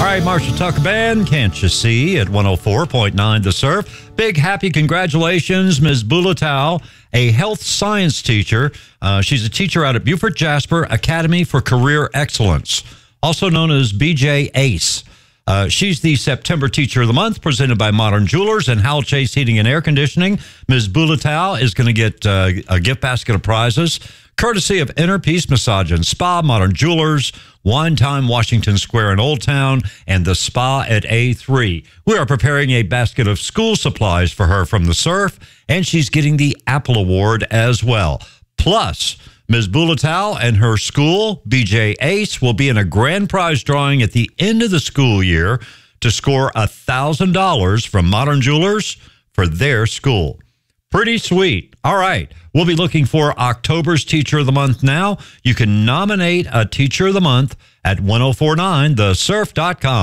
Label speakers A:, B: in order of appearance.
A: All right, Marshall Tucker Band, Can't You See, at 104.9 The Surf. Big happy congratulations, Ms. Bulatau, a health science teacher. She's a teacher out at Beaufort Jasper Academy for Career Excellence, also known as BJ ACE. She's the September Teacher of the Month, presented by Modern Jewelers and Hal Chase Heating and Air Conditioning. Ms. Bulatau is going to get a gift basket of prizes, courtesy of Inner Peace Massage and Spa, Modern Jewelers, Wine Time, Washington Square in Old Town, and the Spa at A3. We are preparing a basket of school supplies for her from the Surf, and she's getting the Apple Award as well. Plus, Ms. Bulatau and her school, BJ ACE, will be in a grand prize drawing at the end of the school year to score $1,000 from Modern Jewelers for their school. Pretty sweet. All right. We'll be looking for October's Teacher of the Month now. You can nominate a Teacher of the Month at 1049thesurf.com.